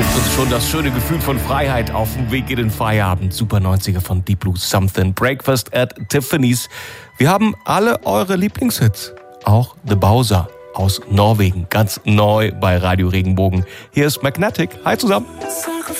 Und schon das schöne Gefühl von Freiheit auf dem Weg in den Feierabend. Super 90er von Deep Blue, Something, Breakfast at Tiffany's. Wir haben alle eure Lieblingshits. Auch The Bowser aus Norwegen, ganz neu bei Radio Regenbogen. Hier ist Magnetic. Hi zusammen.